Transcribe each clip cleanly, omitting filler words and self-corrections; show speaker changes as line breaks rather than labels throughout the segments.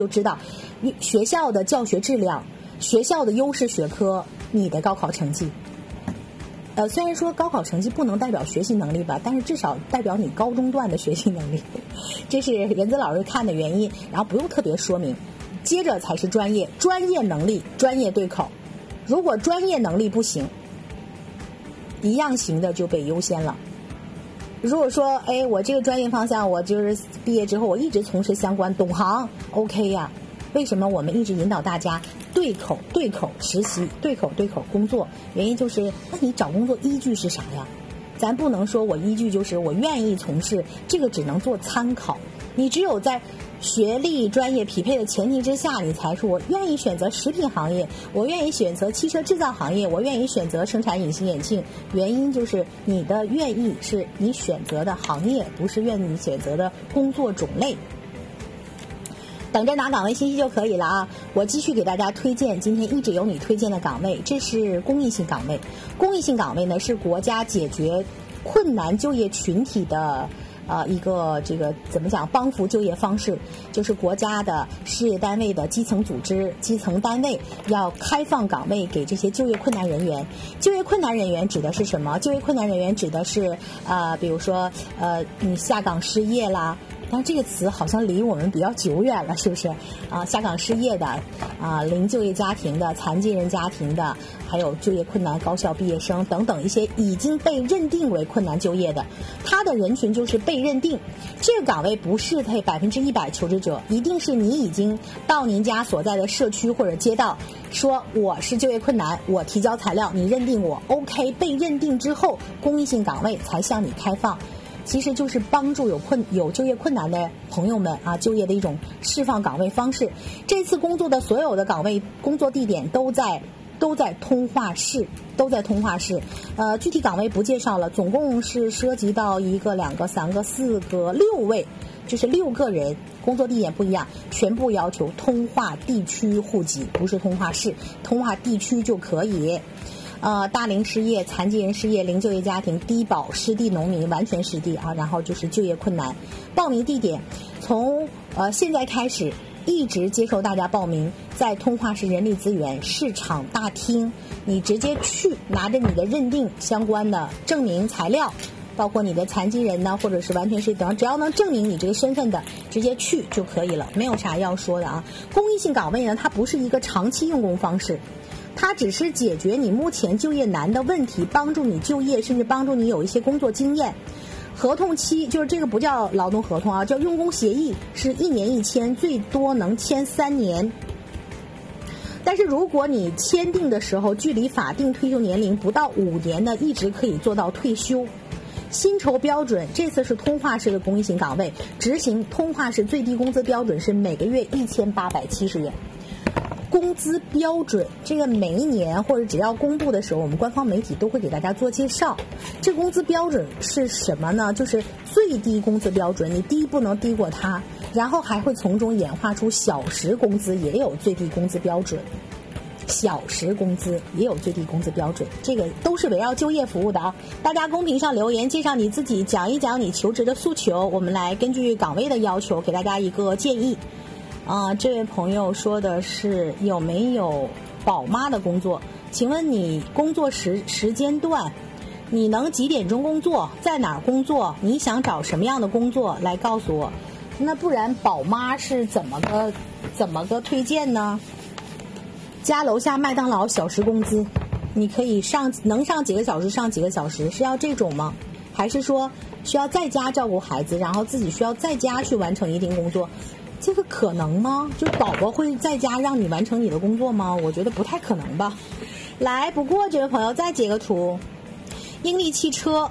都知道，学校的教学质量、学校的优势学科、你的高考成绩。虽然说高考成绩不能代表学习能力吧，但是至少代表你高中段的学习能力，这是任子老师看的原因，然后不用特别说明。接着才是专业能力、专业对口。如果专业能力不行，一样行的就被优先了。如果说，我这个专业方向，我就是毕业之后我一直从事相关，懂行 ，OK 呀。为什么我们一直引导大家对口实习，对口工作？原因就是，那你找工作依据是啥呀？咱不能说我依据就是我愿意从事，这个只能做参考。你只有在学历专业匹配的前提之下，你才说我愿意选择食品行业，我愿意选择汽车制造行业，我愿意选择生产隐形眼镜。原因就是你的愿意是你选择的行业，不是愿意选择的工作种类。等着拿岗位信息就可以了啊！我继续给大家推荐今天一直有你推荐的岗位，这是公益性岗位。公益性岗位呢是国家解决困难就业群体的一个这个怎么讲帮扶就业方式，就是国家的事业单位的基层组织、基层单位要开放岗位给这些就业困难人员。就业困难人员指的是什么？就业困难人员指的是比如说你下岗失业啦。但这个词好像离我们比较久远了，是不是下岗失业的零就业家庭的、残疾人家庭的，还有就业困难高校毕业生等等一些已经被认定为困难就业的，他的人群就是被认定这个岗位不适配100%求职者，一定是你已经到您家所在的社区或者街道说我是就业困难，我提交材料，你认定我 OK， 被认定之后公益性岗位才向你开放。其实就是帮助有就业困难的朋友们就业的一种释放岗位方式。这次工作的所有的岗位工作地点都在通化市，具体岗位不介绍了，总共是涉及到1个、2个、3个、4个、6位，就是6个人，工作地点不一样，全部要求通化地区户籍，不是通化市，通化地区就可以。大龄失业、残疾人失业、零就业家庭、低保、失地农民、完全失地然后就是就业困难。报名地点从现在开始一直接受大家报名，在通化市人力资源市场大厅，你直接去拿着你的认定相关的证明材料，包括你的残疾人呢，或者是完全失地等，只要能证明你这个身份的，直接去就可以了，没有啥要说的啊。公益性岗位呢，它不是一个长期用工方式。它只是解决你目前就业难的问题，帮助你就业，甚至帮助你有一些工作经验。合同期就是这个不叫劳动合同叫用工协议，是1年1签，最多能签3年。但是如果你签订的时候距离法定退休年龄不到5年呢，一直可以做到退休。薪酬标准这次是通化市的公益性岗位，执行通化市最低工资标准是每个月1870元。工资标准这个每一年或者只要公布的时候，我们官方媒体都会给大家做介绍。这工资标准是什么呢？就是最低工资标准，你低不能低过它，然后还会从中演化出小时工资也有最低工资标准，小时工资也有最低工资标准，这个都是围绕就业服务的大家公屏上留言介绍你自己，讲一讲你求职的诉求，我们来根据岗位的要求给大家一个建议。这位朋友说的是有没有宝妈的工作？请问你工作时间段，你能几点钟工作，在哪儿工作，你想找什么样的工作来告诉我，那不然宝妈是怎么个推荐呢？家楼下麦当劳小时工资，你可以能上几个小时上几个小时，是要这种吗？还是说需要在家照顾孩子，然后自己需要在家去完成一定工作？这个可能吗？就宝宝会在家让你完成你的工作吗？我觉得不太可能吧。来，不过这位朋友再截个图，英利汽车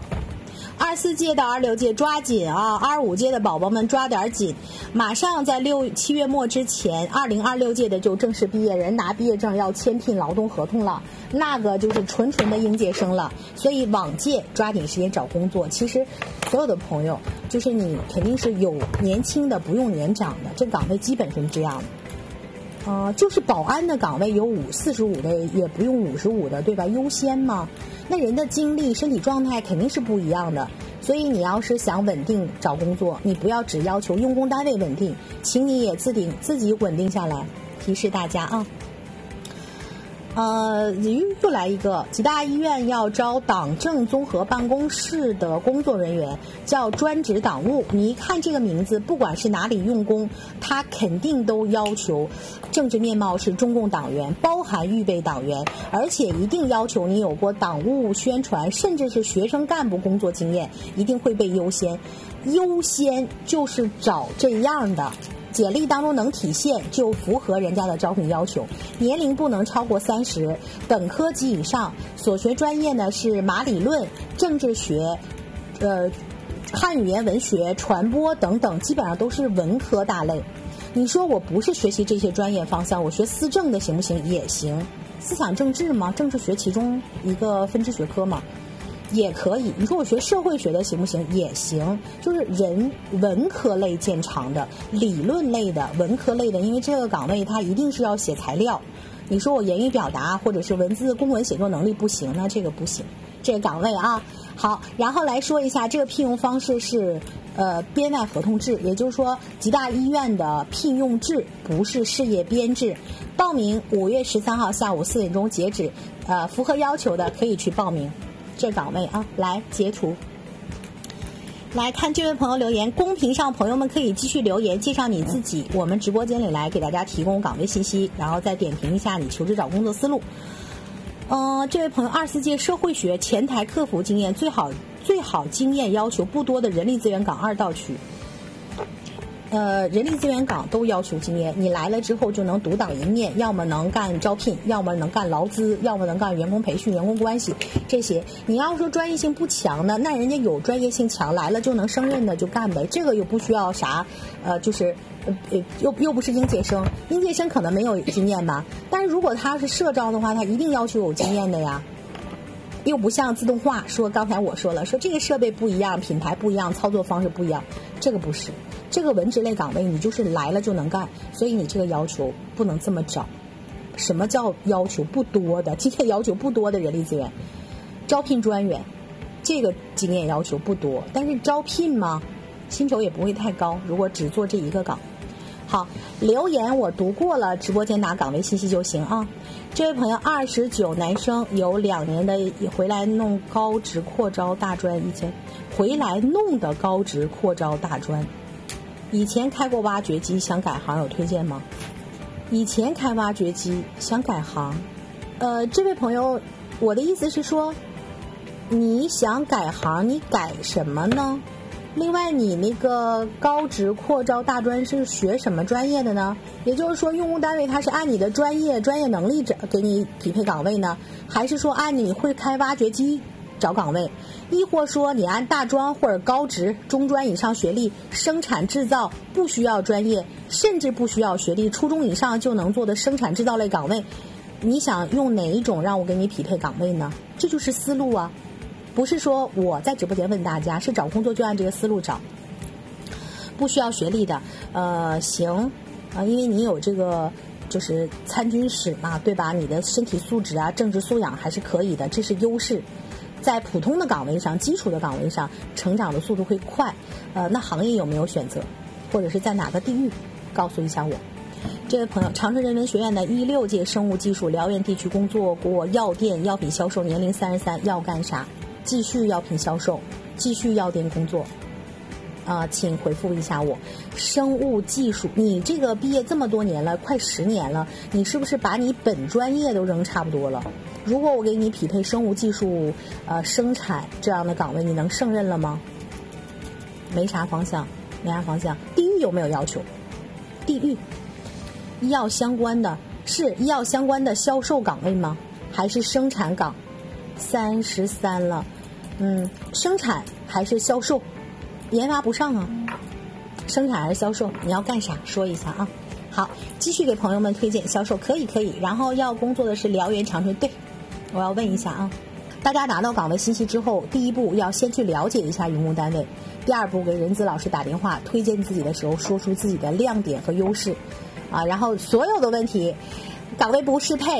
24届到26届抓紧25届的宝宝们抓点紧，马上在7月末之前，2026届的就正式毕业，人拿毕业证要签订劳动合同了，那个就是纯的应届生了。所以往届抓紧时间找工作。其实所有的朋友，就是你肯定是有年轻的不用年长的，这岗位基本是这样的。就是保安的岗位有45的，也不用55的，对吧？优先嘛。那人的精力、身体状态肯定是不一样的。 所以你要是想稳定找工作，你不要只要求用工单位稳定，请你也自己稳定下来。提示大家啊。又来一个，吉大医院要招党政综合办公室的工作人员，叫专职党务。你一看这个名字，不管是哪里用工，他肯定都要求政治面貌是中共党员，包含预备党员，而且一定要求你有过党务宣传，甚至是学生干部工作经验，一定会被优先。优先就是找这样的。简历当中能体现就符合人家的招聘要求，年龄不能超过30，本科及以上，所学专业呢是马理论、政治学、汉语言文学、传播等等，基本上都是文科大类。你说我不是学习这些专业方向，我学思政的行不行？也行。思想政治嘛，政治学其中一个分支学科嘛，也可以。你说我学社会学的行不行？也行。就是文科类见长的，理论类的，文科类的，因为这个岗位它一定是要写材料。你说我言语表达或者是文字公文写作能力不行，那这个不行。这个岗位啊，好，然后来说一下这个聘用方式是编外合同制，也就是说吉大医院的聘用制不是事业编制。报名5月13号下午4点钟截止，符合要求的可以去报名。这岗位啊，来截图。来看这位朋友留言，公屏上朋友们可以继续留言，介绍你自己，我们直播间里来给大家提供岗位信息，然后再点评一下你求职找工作思路。这位朋友24届社会学前台客服经验，最好经验要求不多的人力资源岗2道区。人力资源岗都要求经验，你来了之后就能独当一面，要么能干招聘，要么能干劳资，要么能干员工培训、员工关系这些。你要说专业性不强的，那人家有专业性强，来了就能胜任的就干呗，这个又不需要啥，又不是应届生，应届生可能没有经验吧，但是如果他是社招的话，他一定要求有经验的呀。又不像自动化，说刚才我说了，说这个设备不一样，品牌不一样，操作方式不一样，这个不是。这个文职类岗位你就是来了就能干，所以你这个要求不能这么找。什么叫要求不多的？今天要求不多的人力资源招聘专员，这个经验要求不多，但是招聘嘛，薪酬也不会太高，如果只做这一个岗。好，留言我读过了，直播间拿岗位信息就行啊。这位朋友29，男生，有2年的回来弄高职扩招大专，以前回来弄的高职扩招大专，以前开过挖掘机，想改行有推荐吗？以前开挖掘机想改行，这位朋友，我的意思是说，你想改行，你改什么呢？另外，你那个高职扩招大专是学什么专业的呢？也就是说，用工单位它是按你的专业能力给你匹配岗位呢，还是说按你会开挖掘机找岗位，亦或说你按大专或者高职、中专以上学历，生产制造不需要专业，甚至不需要学历，初中以上就能做的生产制造类岗位，你想用哪一种让我给你匹配岗位呢？这就是思路啊。不是说我在直播间问大家，是找工作就按这个思路找，不需要学历的，行，因为你有这个就是参军史嘛，对吧？你的身体素质啊、政治素养还是可以的，这是优势。在普通的岗位上、基础的岗位上，成长的速度会快。那行业有没有选择，或者是在哪个地域？告诉一下我。这位朋友，长春人文学院的16届生物技术辽源地区工作过药店药品销售，年龄33，要干啥？继续药品销售，继续药店工作，请回复一下我。生物技术，你这个毕业这么多年了，快10年了，你是不是把你本专业都扔差不多了？如果我给你匹配生物技术、生产这样的岗位，你能胜任了吗？没啥方向，没啥方向。地域有没有要求？地域，医药相关的，是医药相关的销售岗位吗？还是生产岗？33了，生产还是销售？研发不上啊，生产还是销售？你要干啥？说一下啊。好，继续给朋友们推荐销售，可以。然后要工作的是辽源长春，对，我要问一下啊。大家拿到岗位信息之后，第一步要先去了解一下用工单位，第二步给人资老师打电话推荐自己的时候，说出自己的亮点和优势，然后所有的问题，岗位不适配，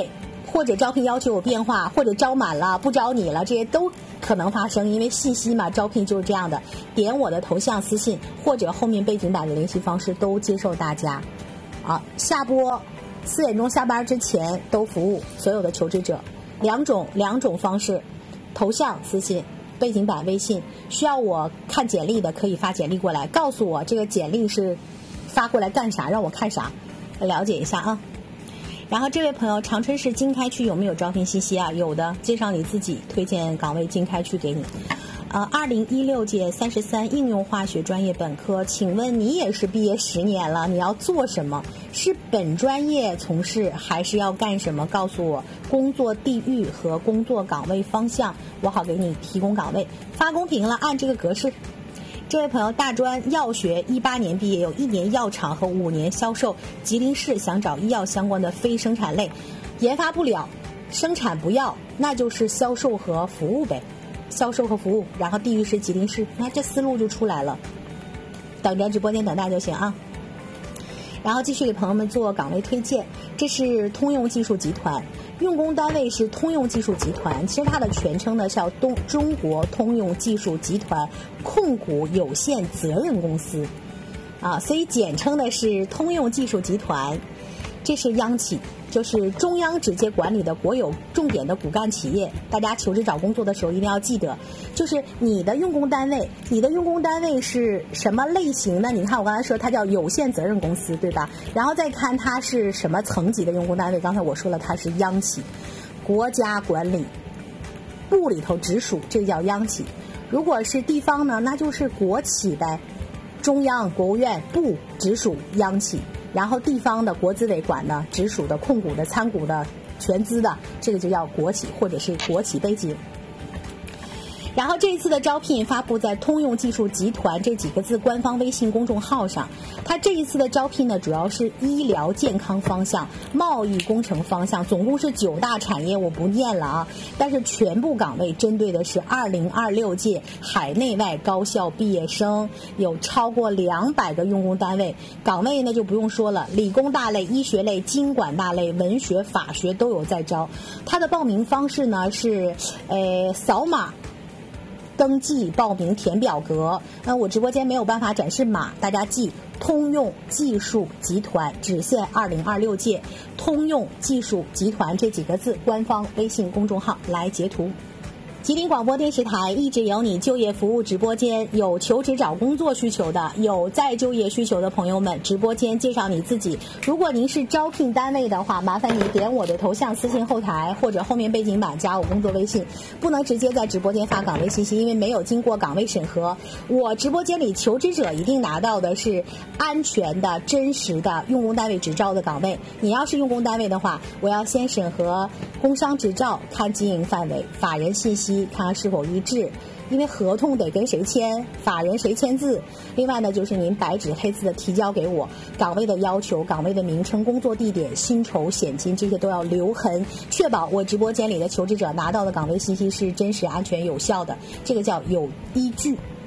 或者招聘要求有变化，或者招满了不招你了，这些都可能发生，因为信息嘛，招聘就是这样的。点我的头像私信或者后面背景板的联系方式都接受大家。下播4点钟下班之前都服务所有的求职者，两种方式，头像私信，背景板微信。需要我看简历的可以发简历过来，告诉我这个简历是发过来干啥，让我看啥，了解一下啊。然后这位朋友，长春市经开区有没有招聘信息啊？有的，介绍你自己，推荐岗位经开区给你。2016届33应用化学专业本科，请问你也是毕业10年了，你要做什么？是本专业从事还是要干什么？告诉我工作地域和工作岗位方向，我好给你提供岗位。发公屏了，按这个格式。这位朋友，大专药学18年毕业，有1年药厂和5年销售，吉林市想找医药相关的非生产类，研发不了，生产不要，那就是销售和服务呗。销售和服务，然后地域是吉林市，那这思路就出来了。等着直播间等待就行啊。然后继续给朋友们做岗位推荐，这是通用技术集团，用工单位是通用技术集团，其实它的全称呢叫中国通用技术集团控股有限责任公司，所以简称的是通用技术集团。这是央企，就是中央直接管理的国有重点的骨干企业。大家求职找工作的时候一定要记得，就是你的用工单位是什么类型呢？你看我刚才说它叫有限责任公司，对吧？然后再看它是什么层级的用工单位，刚才我说了它是央企，国家管理部里头直属，这叫央企。如果是地方呢，那就是国企呗，中央国务院部直属央企。然后地方的国资委管呢，直属的控股的参股的全资的，这个就叫国企或者是国企背景。然后这一次的招聘发布在通用技术集团这几个字官方微信公众号上。它这一次的招聘呢，主要是医疗健康方向、贸易工程方向，总共是9大产业，我不念了啊。但是全部岗位针对的是2026届海内外高校毕业生，有超过200个用工单位。岗位呢就不用说了，理工大类、医学类、经管大类、文学、法学都有在招。它的报名方式呢是扫码登记报名填表格，我直播间没有办法展示码，大家记通用技术集团只限2026届，通用技术集团这几个字官方微信公众号来截图。吉林广播电视台一直有你就业服务直播间，有求职找工作需求的，有再就业需求的朋友们，直播间介绍你自己。如果您是招聘单位的话，麻烦你点我的头像私信后台或者后面背景板加我工作微信，不能直接在直播间发岗位信息，因为没有经过岗位审核。我直播间里求职者一定拿到的是安全的真实的用工单位执照的岗位。你要是用工单位的话，我要先审核工商执照，看经营范围、法人信息看是否一致，因为合同得跟谁签，法人谁签字。另外呢，就是您白纸黑字的提交给我岗位的要求、岗位的名称、工作地点、薪酬、现金，这些都要留痕，确保我直播间里的求职者拿到的岗位信息是真实、安全、有效的，这个叫有依据。